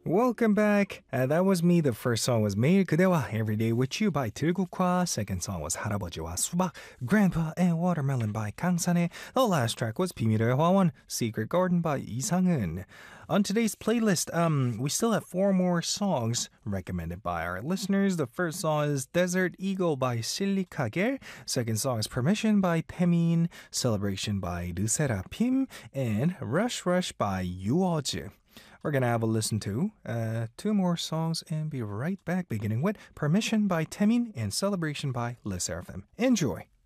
Welcome back. That was me. The first song was 매일 그대와 Everyday with You by 들국화. Second song was 할아버지와 수박, Grandpa and Watermelon by 강산해. The last track was 비밀의 화원, Secret Garden by 이상은. On today's playlist, we still have four more songs recommended by our listeners. The first song is Desert Eagle by 실리카겔. Second song is Permission by Taemin, Celebration by 르세라핌, and Rush Rush by 유어즈. We're going to have a listen to two more songs and be right back, beginning with Permission by Taemin and Celebration by Le Seraphim. Enjoy!